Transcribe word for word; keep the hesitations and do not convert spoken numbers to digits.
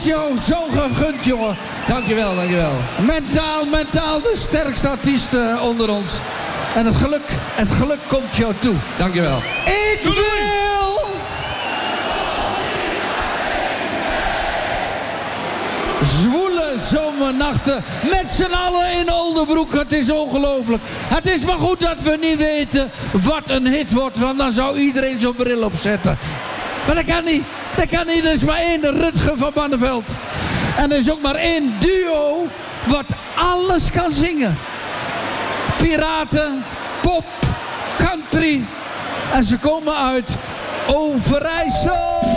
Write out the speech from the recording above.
jou zo gegund, jongen. Dankjewel, dankjewel. Mentaal, mentaal de sterkste artiest uh, onder ons. En het geluk, het geluk komt jou toe. Dankjewel. Ik wil... Zwoele zomernachten met z'n allen in Oldebroek. Het is ongelooflijk. Het is maar goed dat we niet weten wat een hit wordt. Want dan zou iedereen zo'n bril opzetten. Maar dat kan niet. Dat kan niet. Er is maar één Rutger van Barneveld. En er is ook maar één duo wat alles kan zingen. Piraten, pop, country. En ze komen uit Overijssel.